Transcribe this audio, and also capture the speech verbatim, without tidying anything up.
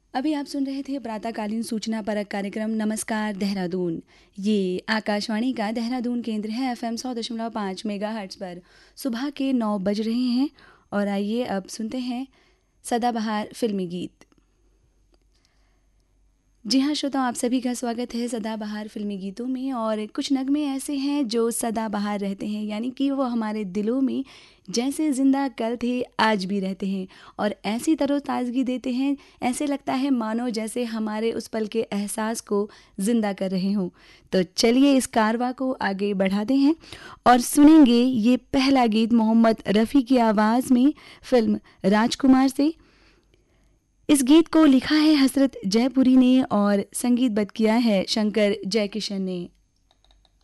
अभी आप सुन रहे थे प्रातःकालीन सूचना परक कार्यक्रम नमस्कार देहरादून। ये आकाशवाणी का देहरादून केंद्र है। एफएम सौ दशमलव पाँच मेगा हर्ट्ज पर सुबह के नौ बज रहे हैं और आइए अब सुनते हैं सदाबहार फिल्मी गीत। जी हाँ श्रोताओं, आप सभी का स्वागत है सदाबहार फिल्मी गीतों में। और कुछ नगमे ऐसे हैं जो सदाबहार रहते हैं, यानी कि वो हमारे दिलों में जैसे जिंदा कल थे आज भी रहते हैं और ऐसी तरोताज़गी देते हैं, ऐसे लगता है मानो जैसे हमारे उस पल के एहसास को जिंदा कर रहे हों। तो चलिए इस कारवां को आगे बढ़ाते हैं और सुनेंगे ये पहला गीत मोहम्मद रफ़ी की आवाज़ में फिल्म राजकुमार से। इस गीत को लिखा है हसरत जयपुरी ने और संगीतबद्ध किया है शंकर जयकिशन ने।